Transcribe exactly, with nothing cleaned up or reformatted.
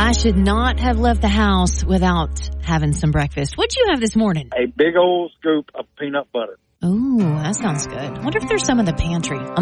I should not have left the house without having some breakfast. What'd you have this morning? A big old scoop of peanut butter. Ooh, that sounds good. Wonder if there's some in the pantry.